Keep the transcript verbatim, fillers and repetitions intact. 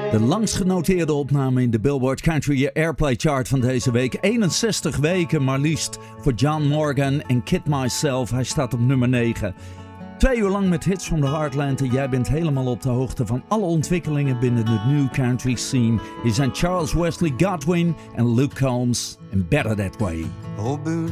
De langst genoteerde opname in de Billboard Country Airplay Chart van deze week. eenenzestig weken maar liefst voor John Morgan en Kid Myself. Hij staat op nummer negen. Twee uur lang met hits from the Heartland en jij bent helemaal op de hoogte van alle ontwikkelingen binnen de new country scene. Hier zijn Charles Wesley Godwin en Luke Combs en Better That Way. Oh,